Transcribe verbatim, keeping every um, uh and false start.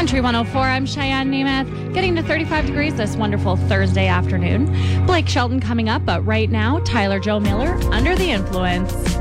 Country one oh four, I'm Cheyenne Nemeth, getting to thirty-five degrees this wonderful Thursday afternoon. Blake Shelton coming up, but right now, Tyler Joe Miller, Under the Influence.